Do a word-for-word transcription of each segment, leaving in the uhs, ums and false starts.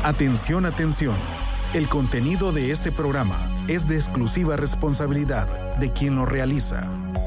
Atención, atención. El contenido de este programa es de exclusiva responsabilidad de quien lo realiza.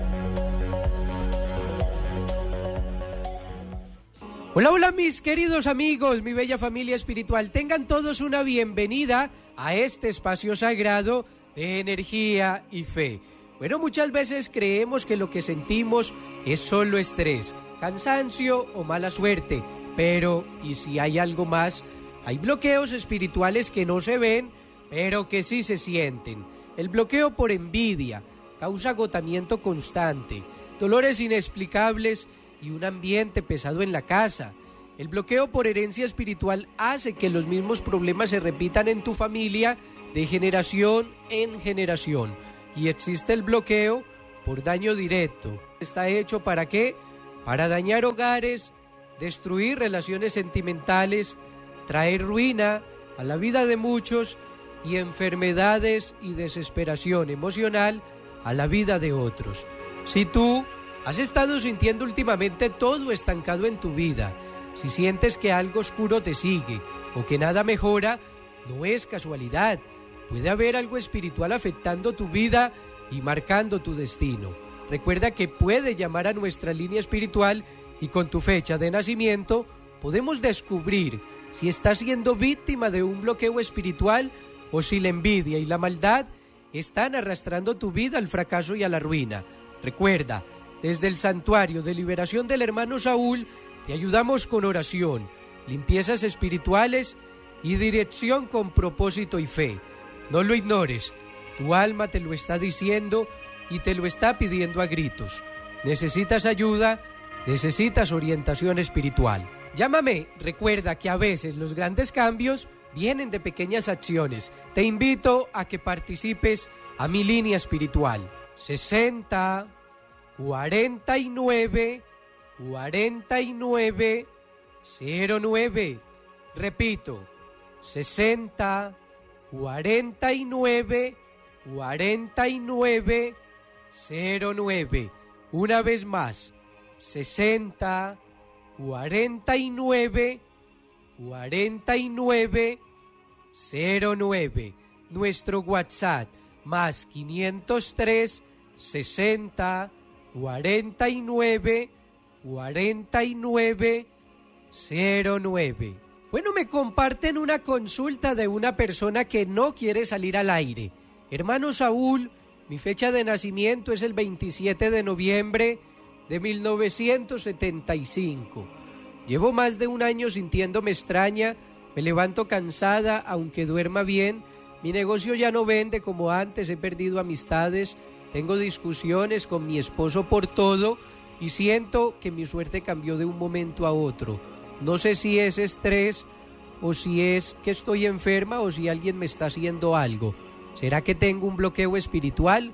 Hola, hola mis queridos amigos, mi bella familia espiritual. Tengan todos una bienvenida a este espacio sagrado de energía y fe. Bueno, muchas veces creemos que lo que sentimos es solo estrés, cansancio o mala suerte. Pero, ¿y si hay algo más? Hay bloqueos espirituales que no se ven, pero que sí se sienten. El bloqueo por envidia causa agotamiento constante, dolores inexplicables y un ambiente pesado en la casa. El bloqueo por herencia espiritual hace que los mismos problemas se repitan en tu familia de generación en generación. Y existe el bloqueo por daño directo. ¿Está hecho para qué? Para dañar hogares, destruir relaciones sentimentales, traer ruina a la vida de muchos y enfermedades y desesperación emocional a la vida de otros. Si tú has estado sintiendo últimamente todo estancado en tu vida, si sientes que algo oscuro te sigue o que nada mejora, no es casualidad. Puede haber algo espiritual afectando tu vida y marcando tu destino. Recuerda que puede llamar a nuestra línea espiritual y con tu fecha de nacimiento podemos descubrir si estás siendo víctima de un bloqueo espiritual o si la envidia y la maldad están arrastrando tu vida al fracaso y a la ruina. Recuerda, desde el santuario de liberación del hermano Saúl, te ayudamos con oración, limpiezas espirituales y dirección con propósito y fe. No lo ignores, tu alma te lo está diciendo y te lo está pidiendo a gritos. ¿Necesitas ayuda? ¿Necesitas orientación espiritual? Llámame, recuerda que a veces los grandes cambios vienen de pequeñas acciones. Te invito a que participes a mi línea espiritual. sesenta, cuarenta y nueve, cuarenta y nueve, cero nueve. Repito, sesenta, cuarenta y nueve, cuarenta y nueve, cero nueve. Una vez más, sesenta, cuarenta y nueve, cuarenta y nueve, cero nueve. Nuestro WhatsApp, más quinientos tres, sesenta, cuarenta y nueve, cuarenta y nueve, cero nueve. Bueno, me comparten una consulta de una persona que no quiere salir al aire. Hermano Saúl, mi fecha de nacimiento es el veintisiete de noviembre de mil novecientos setenta y cinco. Llevo más de un año sintiéndome extraña, me levanto cansada aunque duerma bien, mi negocio ya no vende como antes, he perdido amistades, tengo discusiones con mi esposo por todo y siento que mi suerte cambió de un momento a otro. No sé si es estrés o si es que estoy enferma o si alguien me está haciendo algo. ¿Será que tengo un bloqueo espiritual?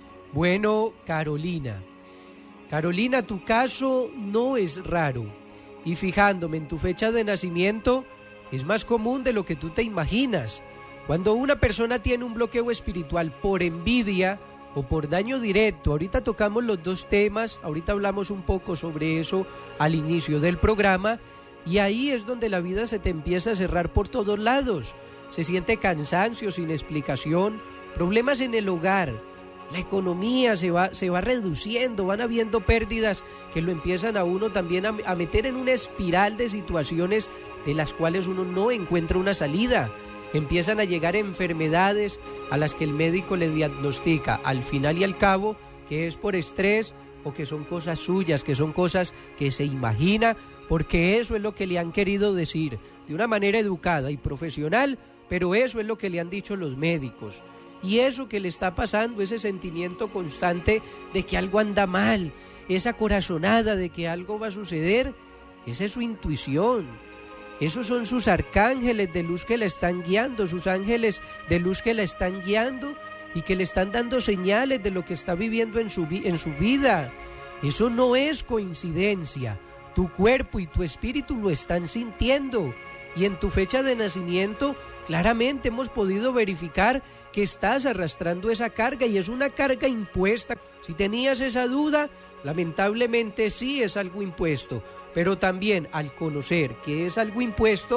Bueno, Carolina. Carolina, tu caso no es raro. Y fijándome en tu fecha de nacimiento, es más común de lo que tú te imaginas. Cuando una persona tiene un bloqueo espiritual por envidia o por daño directo, ahorita tocamos los dos temas, ahorita hablamos un poco sobre eso al inicio del programa, y ahí es donde la vida se te empieza a cerrar por todos lados. Se siente cansancio sin explicación, problemas en el hogar, la economía se va, se va reduciendo, van habiendo pérdidas que lo empiezan a uno también a, a meter en una espiral de situaciones de las cuales uno no encuentra una salida. Empiezan a llegar enfermedades a las que el médico le diagnostica al final y al cabo que es por estrés o que son cosas suyas, que son cosas que se imagina, porque eso es lo que le han querido decir de una manera educada y profesional, pero eso es lo que le han dicho los médicos. Y eso que le está pasando, ese sentimiento constante de que algo anda mal, esa corazonada de que algo va a suceder, esa es su intuición. Esos son sus arcángeles de luz que la están guiando, sus ángeles de luz que la están guiando y que le están dando señales de lo que está viviendo en su, en su vida. Eso no es coincidencia. Tu cuerpo y tu espíritu lo están sintiendo. Y en tu fecha de nacimiento, claramente hemos podido verificar que estás arrastrando esa carga y es una carga impuesta. Si tenías esa duda, lamentablemente sí es algo impuesto, pero también al conocer que es algo impuesto,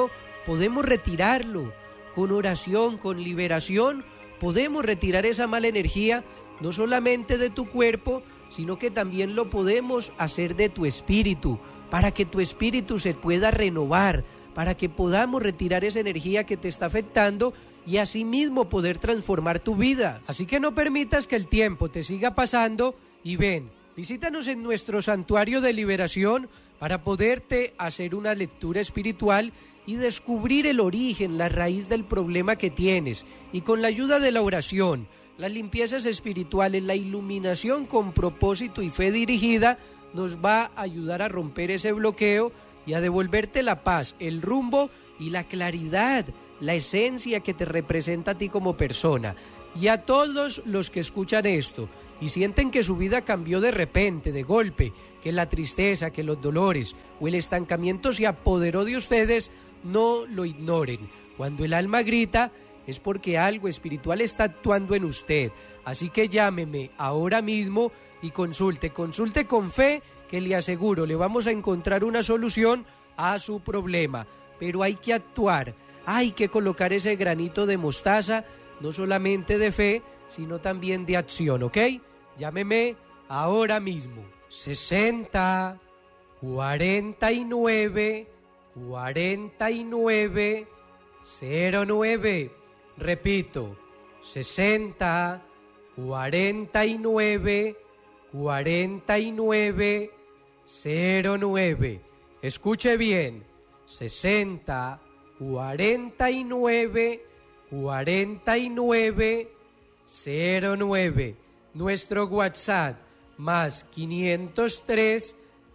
podemos retirarlo. Con oración, con liberación, podemos retirar esa mala energía, no solamente de tu cuerpo, sino que también lo podemos hacer de tu espíritu, para que tu espíritu se pueda renovar, para que podamos retirar esa energía que te está afectando y asimismo poder transformar tu vida. Así que no permitas que el tiempo te siga pasando y ven, visítanos en nuestro santuario de liberación para poderte hacer una lectura espiritual y descubrir el origen, la raíz del problema que tienes. Y con la ayuda de la oración, las limpiezas espirituales, la iluminación con propósito y fe dirigida, nos va a ayudar a romper ese bloqueo y a devolverte la paz, el rumbo y la claridad, la esencia que te representa a ti como persona. Y a todos los que escuchan esto y sienten que su vida cambió de repente, de golpe, que la tristeza, que los dolores o el estancamiento se apoderó de ustedes, no lo ignoren. Cuando el alma grita es porque algo espiritual está actuando en usted. Así que llámeme ahora mismo y consulte, consulte con fe, que le aseguro, le vamos a encontrar una solución a su problema. Pero hay que actuar, hay que colocar ese granito de mostaza, no solamente de fe, sino también de acción, ¿ok? Llámeme ahora mismo. sesenta, cuarenta y nueve, cuarenta y nueve, cero nueve. Repito, sesenta, cuarenta y nueve, cuarenta y nueve, cero nueve. Escuche bien, sesenta, cuarenta y nueve, cuarenta y nueve, cero nueve. Nuestro WhatsApp más quinientos tres,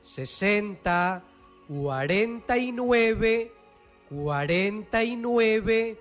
sesenta, cuarenta y nueve, cuarenta y nueve,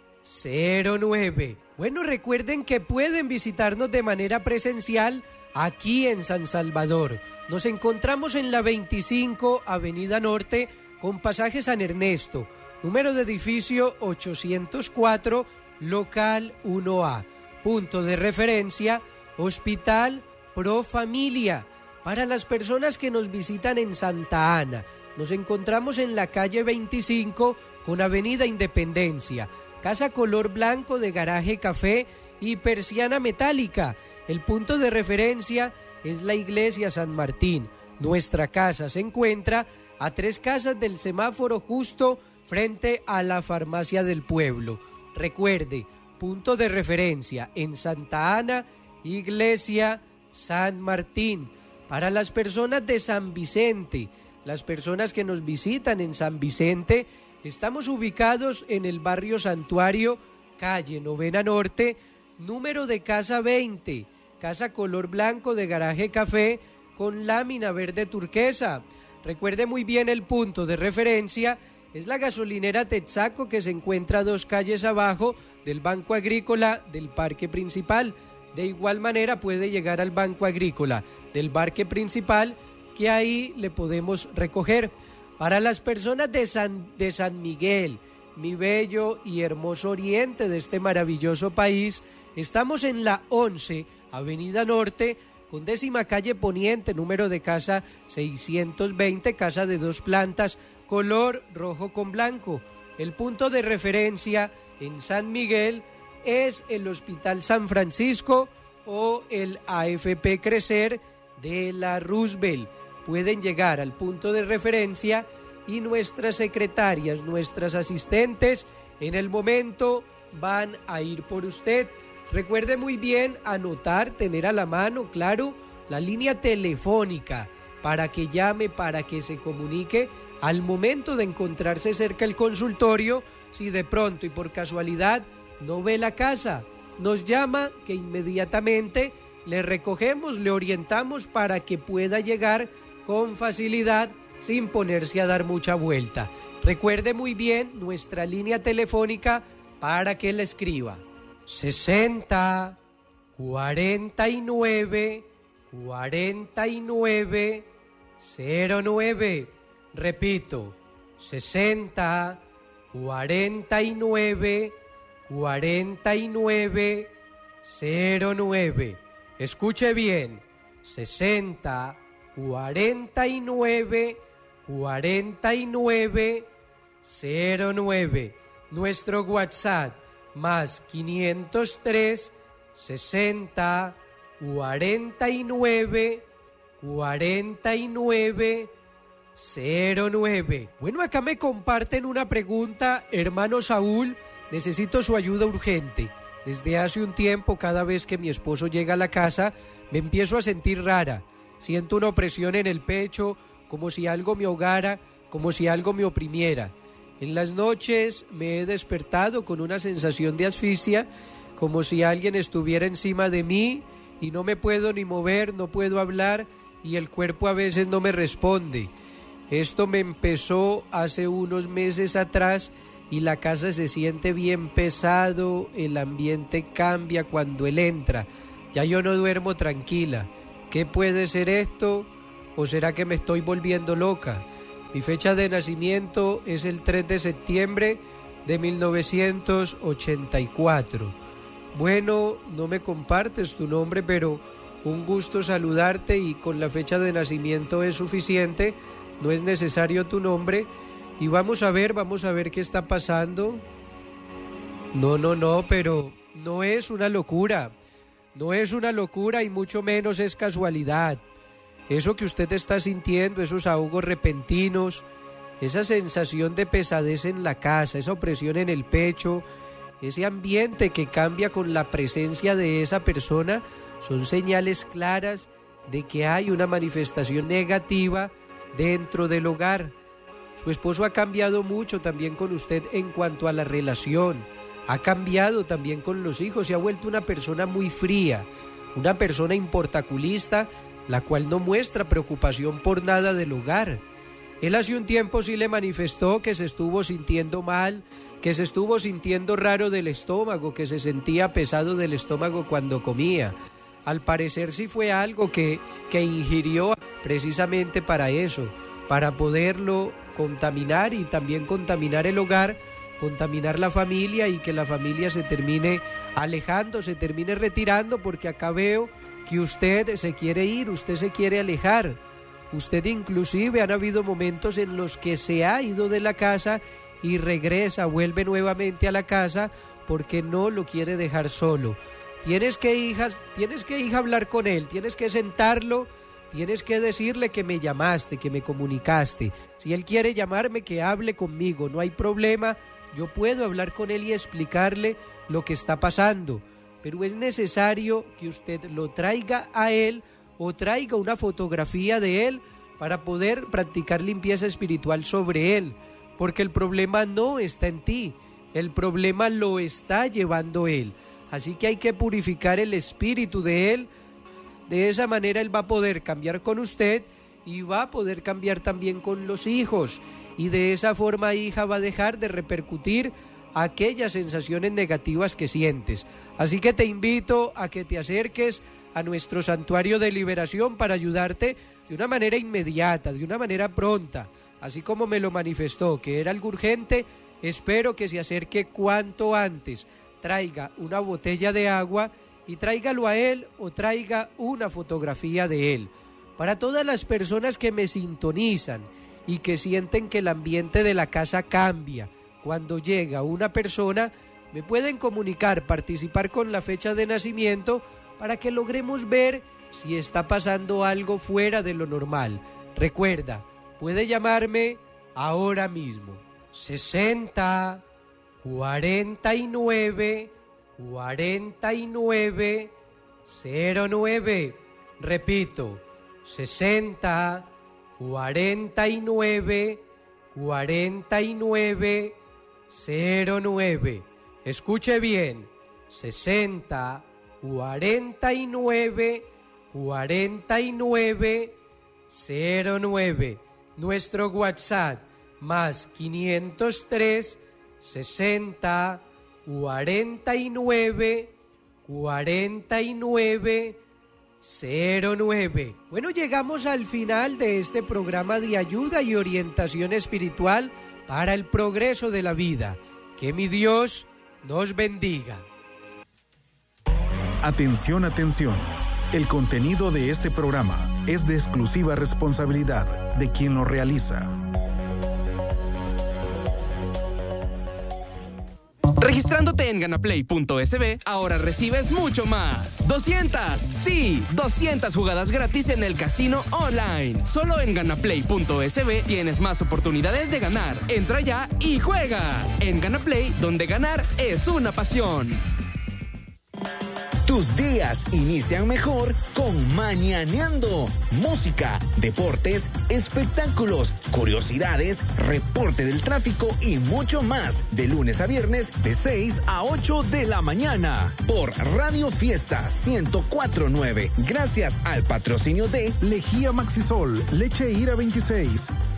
cero nueve. Bueno, recuerden que pueden visitarnos de manera presencial aquí en San Salvador. Nos encontramos en la veinticinco Avenida Norte con pasaje San Ernesto, número de edificio ochocientos cuatro, local uno A. Punto de referencia, Hospital Pro Familia. Para las personas que nos visitan en Santa Ana, nos encontramos en la calle veinticinco con Avenida Independencia, casa color blanco de garaje café y persiana metálica. El punto de referencia es la iglesia San Martín. Nuestra casa se encuentra a tres casas del semáforo justo frente a la farmacia del pueblo. Recuerde, punto de referencia en Santa Ana, iglesia San Martín. Para las personas de San Vicente, las personas que nos visitan en San Vicente, estamos ubicados en el barrio Santuario, calle Novena Norte, número de casa veinte, casa color blanco de garaje café con lámina verde turquesa. Recuerde muy bien el punto de referencia, es la gasolinera Texaco que se encuentra a dos calles abajo del Banco Agrícola del Parque Principal. De igual manera puede llegar al Banco Agrícola del Parque Principal, que ahí le podemos recoger. Para las personas de San, de San Miguel, mi bello y hermoso oriente de este maravilloso país, estamos en la once Avenida Norte, con décima calle Poniente, número de casa seiscientos veinte, casa de dos plantas, color rojo con blanco. El punto de referencia en San Miguel es el Hospital San Francisco o el A F P Crecer de la Roosevelt. Pueden llegar al punto de referencia y nuestras secretarias, nuestras asistentes, en el momento van a ir por usted. Recuerde muy bien anotar, tener a la mano, claro, la línea telefónica para que llame, para que se comunique al momento de encontrarse cerca del consultorio. Si de pronto y por casualidad no ve la casa, nos llama, que inmediatamente le recogemos, le orientamos para que pueda llegar con facilidad sin ponerse a dar mucha vuelta. Recuerde muy bien nuestra línea telefónica para que le escriba. sesenta, cuarenta y nueve, cuarenta y nueve, cero nueve. Repito, sesenta, cuarenta y nueve, cuarenta y nueve, cero nueve. Escuche bien, sesenta, cuarenta y nueve, cuarenta y nueve, cero nueve. Nuestro WhatsApp más quinientos tres, sesenta, cuarenta y nueve, cuarenta y nueve, cero nueve. Bueno, acá me comparten una pregunta, hermano Saúl, necesito su ayuda urgente. Desde hace un tiempo, cada vez que mi esposo llega a la casa, me empiezo a sentir rara. Siento una opresión en el pecho, como si algo me ahogara, como si algo me oprimiera. En las noches me he despertado con una sensación de asfixia, como si alguien estuviera encima de mí y no me puedo ni mover, no puedo hablar y el cuerpo a veces no me responde. Esto me empezó hace unos meses atrás y la casa se siente bien pesado, el ambiente cambia cuando él entra. Ya yo no duermo tranquila. ¿Qué puede ser esto? ¿O será que me estoy volviendo loca? Mi fecha de nacimiento es el tres de septiembre de mil novecientos ochenta y cuatro. Bueno, no me compartes tu nombre, pero un gusto saludarte y con la fecha de nacimiento es suficiente, no es necesario tu nombre. Y vamos a ver, vamos a ver qué está pasando. No, no, no, pero no es una locura, no es una locura y mucho menos es casualidad. Eso que usted está sintiendo, esos ahogos repentinos, esa sensación de pesadez en la casa, esa opresión en el pecho, ese ambiente que cambia con la presencia de esa persona, son señales claras de que hay una manifestación negativa dentro del hogar. Su esposo ha cambiado mucho también con usted en cuanto a la relación, ha cambiado también con los hijos, se ha vuelto una persona muy fría, una persona importaculista, la cual no muestra preocupación por nada del hogar. Él hace un tiempo sí le manifestó que se estuvo sintiendo mal, que se estuvo sintiendo raro del estómago, que se sentía pesado del estómago cuando comía. Al parecer sí fue algo que, que ingirió precisamente para eso, para poderlo contaminar y también contaminar el hogar, contaminar la familia y que la familia se termine alejando, se termine retirando, porque acá veo que usted se quiere ir, usted se quiere alejar. Usted inclusive han habido momentos en los que se ha ido de la casa y regresa, vuelve nuevamente a la casa porque no lo quiere dejar solo. Tienes que, hijas, tienes que ir a hablar con él, tienes que sentarlo, tienes que decirle que me llamaste, que me comunicaste. Si él quiere llamarme, que hable conmigo, no hay problema, yo puedo hablar con él y explicarle lo que está pasando. Pero es necesario que usted lo traiga a él o traiga una fotografía de él para poder practicar limpieza espiritual sobre él, porque el problema no está en ti, el problema lo está llevando él. Así que hay que purificar el espíritu de él, de esa manera él va a poder cambiar con usted y va a poder cambiar también con los hijos, y de esa forma, hija, va a dejar de repercutir aquellas sensaciones negativas que sientes. Así que te invito a que te acerques a nuestro santuario de liberación para ayudarte de una manera inmediata, de una manera pronta, así como me lo manifestó, que era algo urgente. Espero que se acerque cuanto antes, traiga una botella de agua y tráigalo a él o traiga una fotografía de él. Para todas las personas que me sintonizan y que sienten que el ambiente de la casa cambia cuando llega una persona, me pueden comunicar, participar con la fecha de nacimiento para que logremos ver si está pasando algo fuera de lo normal. Recuerda, puede llamarme ahora mismo. sesenta, cuarenta y nueve, cuarenta y nueve, cero nueve. Repito, sesenta, cuarenta y nueve, cuarenta y nueve, cero nueve. Escuche bien, sesenta, cuarenta y nueve, cuarenta y nueve, cero nueve. Nuestro WhatsApp más quinientos tres, sesenta, cuarenta y nueve, cuarenta y nueve, cero nueve. Bueno, llegamos al final de este programa de ayuda y orientación espiritual para el progreso de la vida. Que mi Dios nos bendiga. Atención, atención. El contenido de este programa es de exclusiva responsabilidad de quien lo realiza. Registrándote en ganaplay punto es be, ahora recibes mucho más. doscientas, sí, doscientas jugadas gratis en el casino online. Solo en ganaplay punto es be tienes más oportunidades de ganar. Entra ya y juega. En Ganaplay, donde ganar es una pasión. Tus días inician mejor con Mañaneando. Música, deportes, espectáculos, curiosidades, reporte del tráfico y mucho más. De lunes a viernes, de seis a ocho de la mañana. Por Radio Fiesta ciento cuatro punto nueve. Gracias al patrocinio de Lejía Maxisol, leche Ira veintiséis,